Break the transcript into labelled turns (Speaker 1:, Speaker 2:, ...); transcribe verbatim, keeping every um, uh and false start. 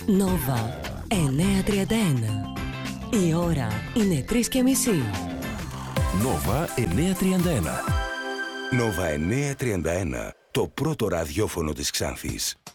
Speaker 1: Νόβα εννιακόσια τριάντα ένα. Η ώρα είναι τρεις και μισή.
Speaker 2: Νόβα εννιακόσια τριάντα ένα.
Speaker 3: Νόβα εννιακόσια τριάντα ένα. Το πρώτο ραδιόφωνο της Ξάνθης.